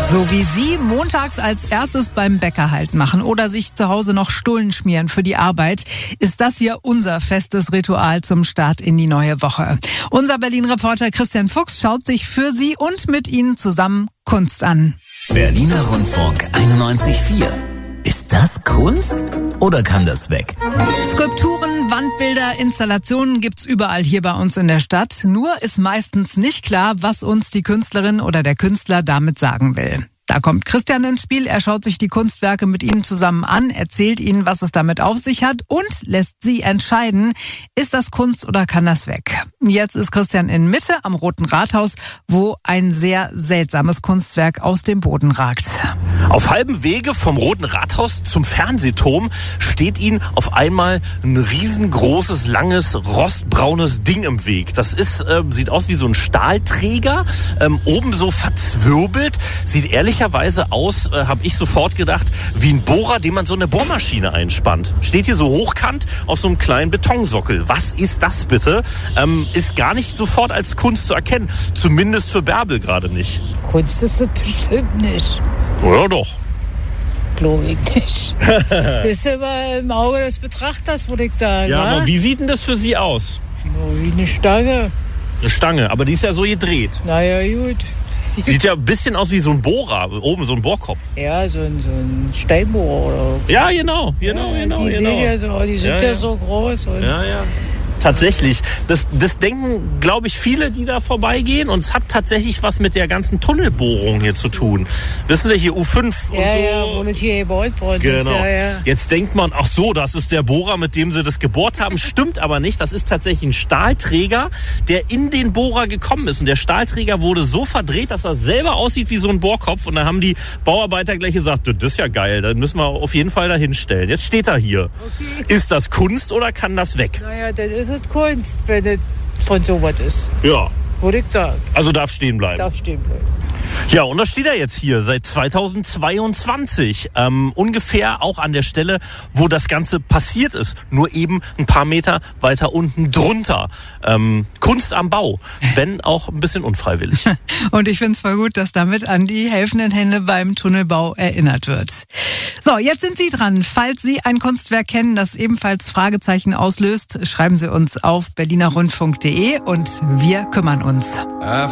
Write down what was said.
So wie Sie montags als erstes beim Bäcker Halt machen oder sich zu Hause noch Stullen schmieren für die Arbeit, ist das hier unser festes Ritual zum Start in die neue Woche. Unser Berlin-Reporter Christian Fuchs schaut sich für Sie und mit Ihnen zusammen Kunst an. Berliner Rundfunk 91,4. Ist das Kunst oder kann das weg? Skulpturen, Wandbilder, Installationen gibt's überall hier bei uns in der Stadt. Nur ist meistens nicht klar, was uns die Künstlerin oder der Künstler damit sagen will. Da kommt Christian ins Spiel. Er schaut sich die Kunstwerke mit Ihnen zusammen an, erzählt Ihnen, was es damit auf sich hat und lässt Sie entscheiden, ist das Kunst oder kann das weg? Jetzt ist Christian in Mitte am Roten Rathaus, wo ein sehr seltsames Kunstwerk aus dem Boden ragt. Auf halbem Wege vom Roten Rathaus zum Fernsehturm steht Ihnen auf einmal ein riesengroßes, langes, rostbraunes Ding im Weg. Das sieht aus wie so ein Stahlträger, oben so verzwirbelt, sieht ehrlicherweise aus, habe ich sofort gedacht, wie ein Bohrer, den man so eine Bohrmaschine einspannt. Steht hier so hochkant auf so einem kleinen Betonsockel. Was ist das bitte? Ist gar nicht sofort als Kunst zu erkennen. Zumindest für Bärbel gerade nicht. Kunst ist das bestimmt nicht. Ja doch. Glaube ich nicht. Das ist immer im Auge des Betrachters, würde ich sagen. Ja, aber wie sieht denn das für Sie aus? Wie eine Stange. Eine Stange, aber die ist ja so gedreht. Naja, gut. Sieht ja ein bisschen aus wie so ein Bohrer, oben so ein Bohrkopf. Ja, so ein Steinbohrer oder so. Ja, genau. Die sehen ja so, die sind ja so groß. Und ja. Tatsächlich. Das denken, glaube ich, viele, die da vorbeigehen. Und es hat tatsächlich was mit der ganzen Tunnelbohrung hier zu tun. Wissen Sie, hier U5 und so. Ja, wo das hier gebaut worden ist. Genau. Ja. Jetzt denkt man, ach so, das ist der Bohrer, mit dem sie das gebohrt haben. Stimmt aber nicht. Das ist tatsächlich ein Stahlträger, der in den Bohrer gekommen ist. Und der Stahlträger wurde so verdreht, dass er selber aussieht wie so ein Bohrkopf. Und da haben die Bauarbeiter gleich gesagt, das ist ja geil, dann müssen wir auf jeden Fall da hinstellen. Jetzt steht er hier. Okay. Ist das Kunst oder kann das weg? Naja, das ist Kunst, wenn es von so was ist. Ja. Würde ich sagen. Also darf stehen bleiben. Darf stehen bleiben. Ja, und da steht er jetzt hier seit 2022. Ungefähr auch an der Stelle, wo das Ganze passiert ist. Nur eben ein paar Meter weiter unten drunter. Kunst am Bau, wenn auch ein bisschen unfreiwillig. Und ich finde es voll gut, dass damit an die helfenden Hände beim Tunnelbau erinnert wird. So, jetzt sind Sie dran. Falls Sie ein Kunstwerk kennen, das ebenfalls Fragezeichen auslöst, schreiben Sie uns auf berlinerrundfunk.de und wir kümmern uns.